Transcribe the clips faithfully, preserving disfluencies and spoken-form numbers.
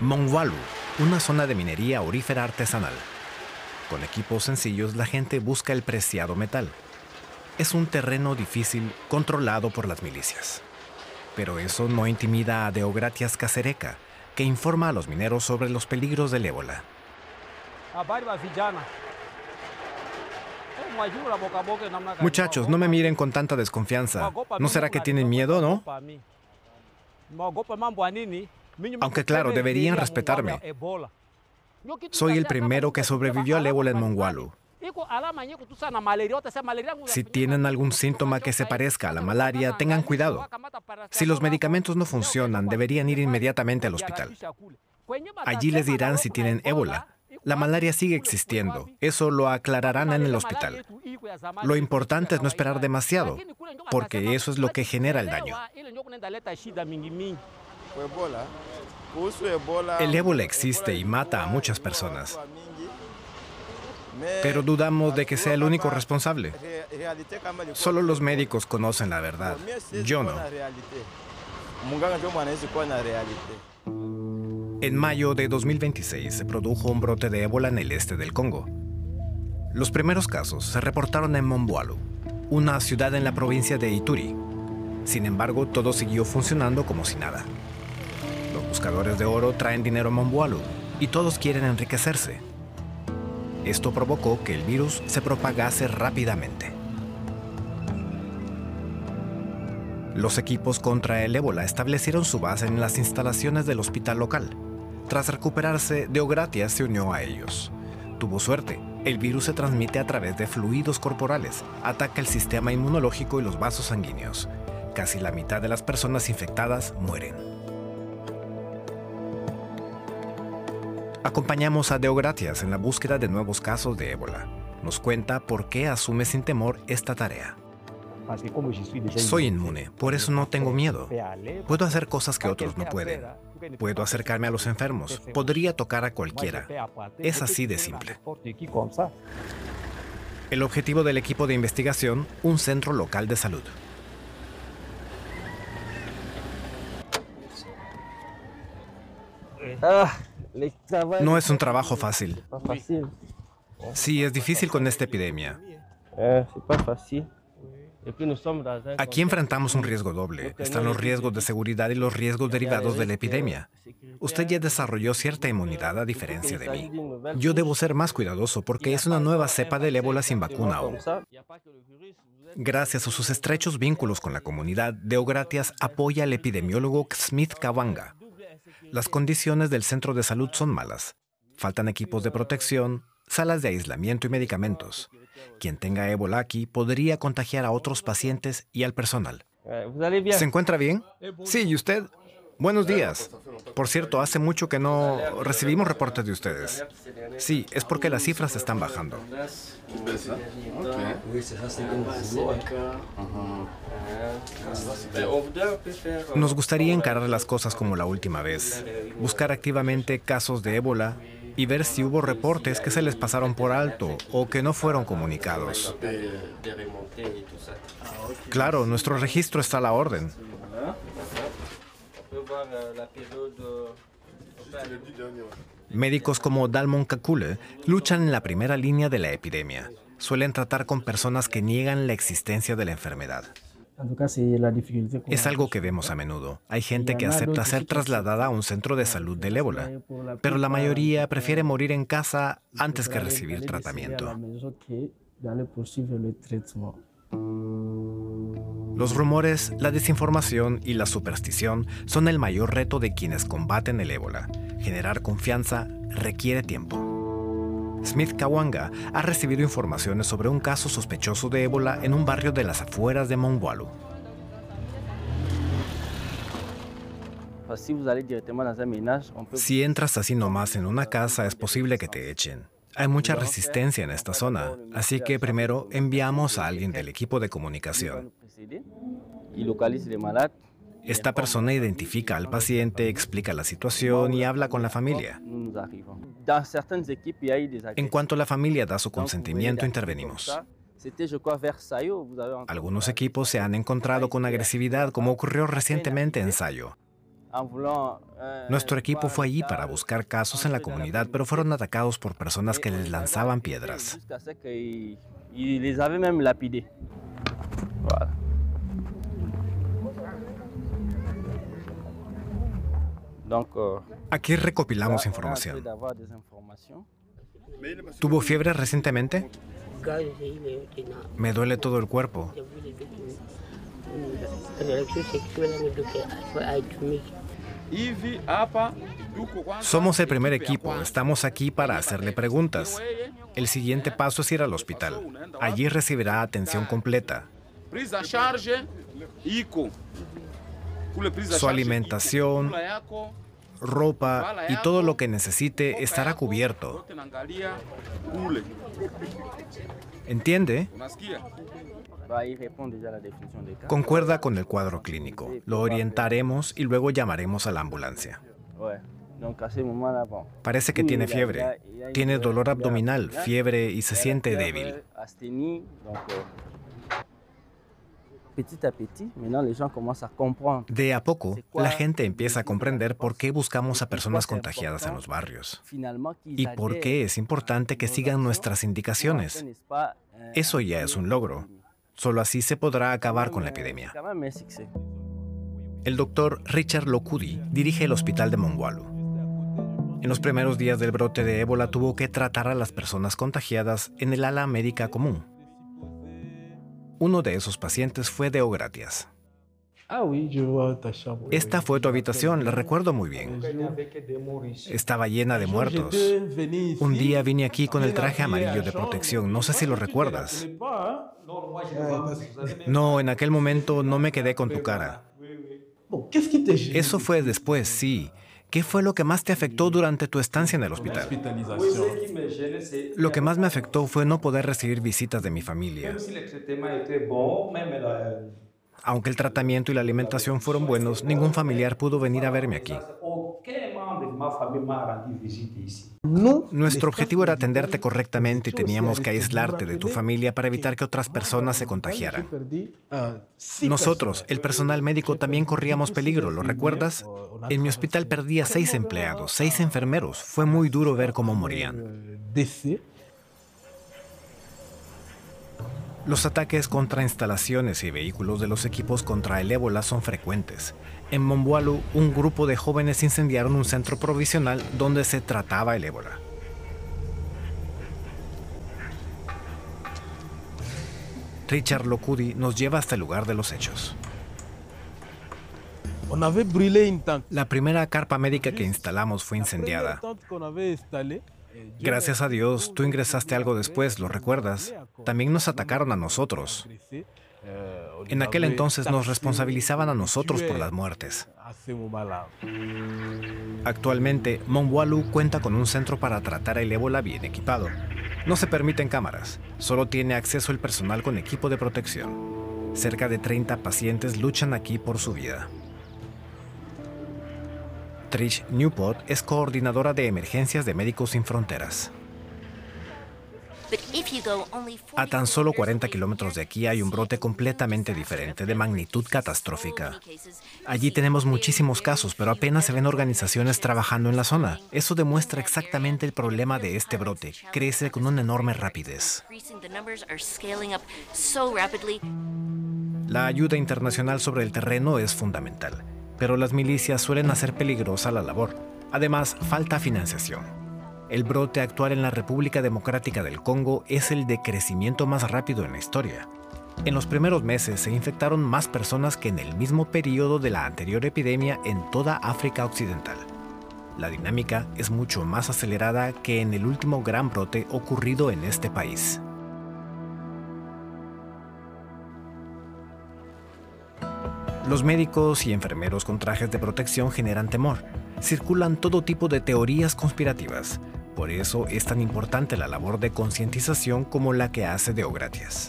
Mongwalu, una zona de minería aurífera artesanal. Con equipos sencillos, la gente busca el preciado metal. Es un terreno difícil, controlado por las milicias. Pero eso no intimida a Deogratias Casereca, que informa a los mineros sobre los peligros del ébola. Muchachos, no me miren con tanta desconfianza. ¿No será que tienen miedo, no? Aunque claro, deberían respetarme. Soy el primero que sobrevivió al ébola en Mongwalu. Si tienen algún síntoma que se parezca a la malaria, tengan cuidado. Si los medicamentos no funcionan, deberían ir inmediatamente al hospital. Allí les dirán si tienen ébola. La malaria sigue existiendo. Eso lo aclararán en el hospital. Lo importante es no esperar demasiado, porque eso es lo que genera el daño. El ébola existe y mata a muchas personas. Pero dudamos de que sea el único responsable. Solo los médicos conocen la verdad. Yo no. En mayo de dos mil veintiséis se produjo un brote de ébola en el este del Congo. Los primeros casos se reportaron en Mongwalu, una ciudad en la provincia de Ituri. Sin embargo, todo siguió funcionando como si nada. Los buscadores de oro traen dinero a Mongwalu y todos quieren enriquecerse. Esto provocó que el virus se propagase rápidamente. Los equipos contra el ébola establecieron su base en las instalaciones del hospital local. Tras recuperarse, Deogratias se unió a ellos. Tuvo suerte. El virus se transmite a través de fluidos corporales, ataca el sistema inmunológico y los vasos sanguíneos. Casi la mitad de las personas infectadas mueren. Acompañamos a Deogratias en la búsqueda de nuevos casos de ébola. Nos cuenta por qué asume sin temor esta tarea. Soy inmune, por eso no tengo miedo. Puedo hacer cosas que otros no pueden. Puedo acercarme a los enfermos. Podría tocar a cualquiera. Es así de simple. El objetivo del equipo de investigación, un centro local de salud. No es un trabajo fácil. Sí, es difícil con esta epidemia. Aquí enfrentamos un riesgo doble. Están los riesgos de seguridad y los riesgos derivados de la epidemia. Usted ya desarrolló cierta inmunidad a diferencia de mí. Yo debo ser más cuidadoso porque es una nueva cepa del ébola sin vacuna aún. Gracias a sus estrechos vínculos con la comunidad, Deogratias apoya al epidemiólogo Smith Kawanga. Las condiciones del centro de salud son malas. Faltan equipos de protección, salas de aislamiento y medicamentos. Quien tenga ébola aquí podría contagiar a otros pacientes y al personal. ¿Se encuentra bien? Sí, ¿y usted? Buenos días. Por cierto, hace mucho que no recibimos reportes de ustedes. Sí, es porque las cifras están bajando. Nos gustaría encarar las cosas como la última vez. Buscar activamente casos de ébola y ver si hubo reportes que se les pasaron por alto o que no fueron comunicados. Claro, nuestro registro está a la orden. Médicos como Dalmon Kakule luchan en la primera línea de la epidemia. Suelen tratar con personas que niegan la existencia de la enfermedad. Es algo que vemos a menudo. Hay gente que acepta ser trasladada a un centro de salud del ébola, pero la mayoría prefiere morir en casa antes que recibir tratamiento. Los rumores, la desinformación y la superstición son el mayor reto de quienes combaten el ébola. Generar confianza requiere tiempo. Smith Kawanga ha recibido informaciones sobre un caso sospechoso de ébola en un barrio de las afueras de Mongwalu. Si entras así nomás en una casa, es posible que te echen. Hay mucha resistencia en esta zona, así que primero enviamos a alguien del equipo de comunicación. Esta persona identifica al paciente, explica la situación y habla con la familia. En cuanto la familia da su consentimiento, intervenimos. Algunos equipos se han encontrado con agresividad, como ocurrió recientemente en Sayo. Nuestro equipo fue allí para buscar casos en la comunidad, pero fueron atacados por personas que les lanzaban piedras. Aquí recopilamos información. ¿Tuvo fiebre recientemente? Me duele todo el cuerpo. Somos el primer equipo. Estamos aquí para hacerle preguntas. El siguiente paso es ir al hospital. Allí recibirá atención completa. Su alimentación, ropa y todo lo que necesite estará cubierto. ¿Entiende? Concuerda con el cuadro clínico. Lo orientaremos y luego llamaremos a la ambulancia. Parece que tiene fiebre. Tiene dolor abdominal, fiebre y se siente débil. De a poco, la gente empieza a comprender por qué buscamos a personas contagiadas en los barrios y por qué es importante que sigan nuestras indicaciones. Eso ya es un logro. Solo así se podrá acabar con la epidemia. El doctor Richard Lokudi dirige el hospital de Mongualu. En los primeros días del brote de ébola tuvo que tratar a las personas contagiadas en el ala médica común. Uno de esos pacientes fue Deogratias. Esta fue tu habitación, la recuerdo muy bien. Estaba llena de muertos. Un día vine aquí con el traje amarillo de protección, no sé si lo recuerdas. No, en aquel momento no me quedé con tu cara. Eso fue después, sí. ¿Qué fue lo que más te afectó durante tu estancia en el hospital? Lo que más me afectó fue no poder recibir visitas de mi familia. Aunque el tratamiento y la alimentación fueron buenos, ningún familiar pudo venir a verme aquí. Nuestro objetivo era atenderte correctamente y teníamos que aislarte de tu familia para evitar que otras personas se contagiaran. Nosotros, el personal médico, también corríamos peligro, ¿lo recuerdas? En mi hospital perdí a seis empleados, seis enfermeros. Fue muy duro ver cómo morían. Los ataques contra instalaciones y vehículos de los equipos contra el ébola son frecuentes. En Mongualu, un grupo de jóvenes incendiaron un centro provisional donde se trataba el ébola. Richard Lokudi nos lleva hasta el lugar de los hechos. La primera carpa médica que instalamos fue incendiada. Gracias a Dios, tú ingresaste algo después, ¿lo recuerdas? También nos atacaron a nosotros. En aquel entonces nos responsabilizaban a nosotros por las muertes. Actualmente, Mongualu cuenta con un centro para tratar el ébola bien equipado. No se permiten cámaras, solo tiene acceso el personal con equipo de protección. Cerca de treinta pacientes luchan aquí por su vida. Trish Newport es coordinadora de emergencias de Médicos Sin Fronteras. A tan solo cuarenta kilómetros de aquí hay un brote completamente diferente, de magnitud catastrófica. Allí tenemos muchísimos casos, pero apenas se ven organizaciones trabajando en la zona. Eso demuestra exactamente el problema de este brote. Crece con una enorme rapidez. La ayuda internacional sobre el terreno es fundamental, pero las milicias suelen hacer peligrosa la labor. Además, falta financiación. El brote actual en la República Democrática del Congo es el de crecimiento más rápido en la historia. En los primeros meses se infectaron más personas que en el mismo periodo de la anterior epidemia en toda África Occidental. La dinámica es mucho más acelerada que en el último gran brote ocurrido en este país. Los médicos y enfermeros con trajes de protección generan temor. Circulan todo tipo de teorías conspirativas. Por eso es tan importante la labor de concientización como la que hace Deogratias.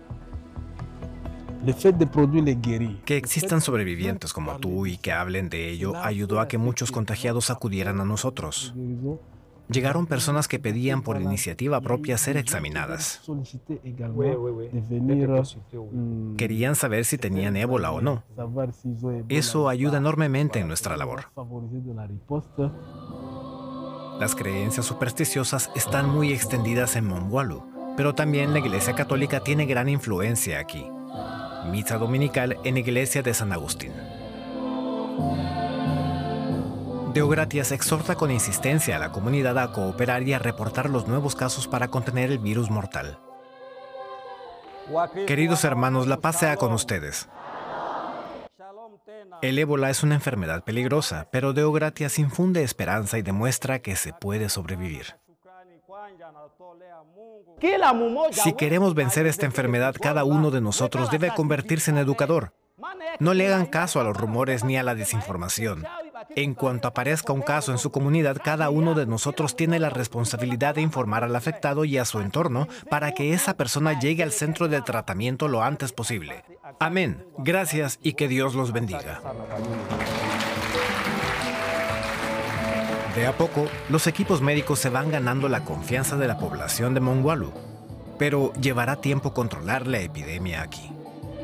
Que existan sobrevivientes como tú y que hablen de ello ayudó a que muchos contagiados acudieran a nosotros. Llegaron personas que pedían por iniciativa propia ser examinadas. Querían saber si tenían ébola o no. Eso ayuda enormemente en nuestra labor. Las creencias supersticiosas están muy extendidas en Mongualu, pero también la Iglesia Católica tiene gran influencia aquí. Misa dominical en Iglesia de San Agustín. Deogratias exhorta con insistencia a la comunidad a cooperar y a reportar los nuevos casos para contener el virus mortal. Queridos hermanos, la paz sea con ustedes. El ébola es una enfermedad peligrosa, pero Deogratias infunde esperanza y demuestra que se puede sobrevivir. Si queremos vencer esta enfermedad, cada uno de nosotros debe convertirse en educador. No le hagan caso a los rumores ni a la desinformación. En cuanto aparezca un caso en su comunidad, cada uno de nosotros tiene la responsabilidad de informar al afectado y a su entorno para que esa persona llegue al centro de tratamiento lo antes posible. Amén. Gracias y que Dios los bendiga. De a poco, los equipos médicos se van ganando la confianza de la población de Mongualu, pero llevará tiempo controlar la epidemia aquí.